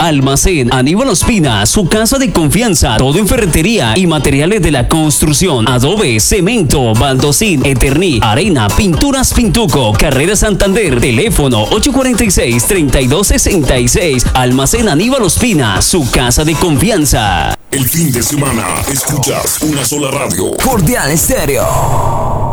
Almacén Aníbal Ospina, su casa de confianza. Todo en ferretería y materiales de la construcción. Adobe, cemento, baldosín, Eterní, arena, pinturas Pintuco. Carrera Santander. Teléfono 846-3266. Almacén Aníbal Ospina, su casa de confianza. El fin de semana escuchas una sola radio. Cordial Estéreo.